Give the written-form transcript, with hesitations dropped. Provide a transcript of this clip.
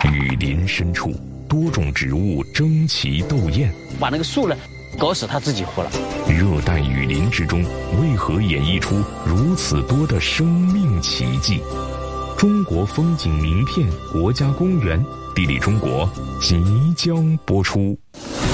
雨林深处，多种植物争奇斗艳， 把那个树呢搞死，它自己活了。 热带雨林之中，为何演绎出如此多的生命奇迹？中国风景名片国家公园，地理中国即将播出。